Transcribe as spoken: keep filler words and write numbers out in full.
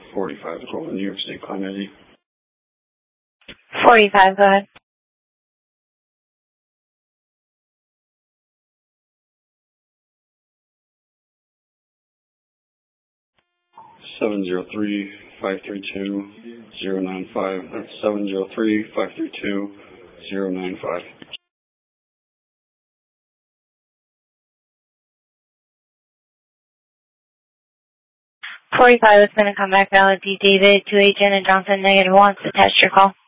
forty-five, calling New York State Climate Energy. forty-five, go ahead. seven zero three, five three two, zero nine five. That's seven zero three, five three two, zero nine five. forty-five is going to come back valid. D. David, two agent and Johnson, negative one, to test your call.